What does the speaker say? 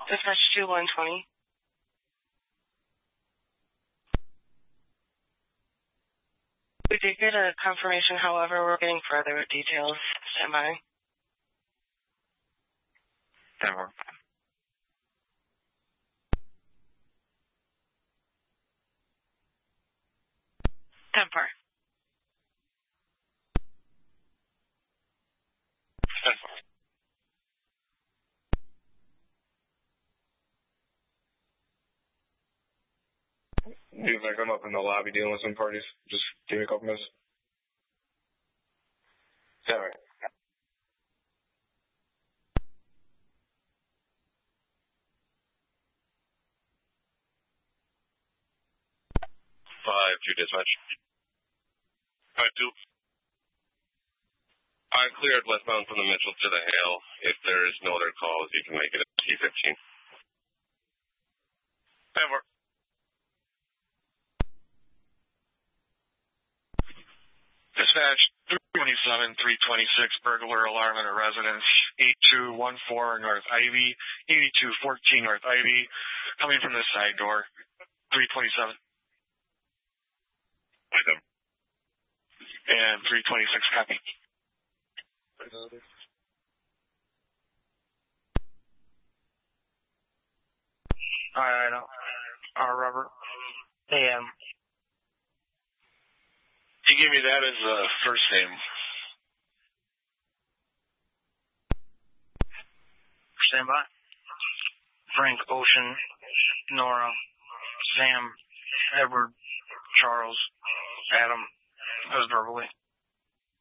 Dispatch 2120. We did get a confirmation, however, we're getting further details. Stand by. 10-4. 10-4. 10-4. He's like, I'm up in the lobby dealing with some parties. Just give me a couple minutes. All right. 5-2 dispatch. 5-2. I cleared westbound from the Mitchell to the Hale. If there is no other calls, you can make it at T15. 10-4. Dispatch 327, 326, burglar alarm at a residence, 8214 North Ivy, 8214 North Ivy, coming from the side door, 327. And 326 copy. Alright, Robert. AM. You give me that as a first name. Stand by. Frank, Ocean, Nora, Sam, Edward, Charles, Adam. That was verbally.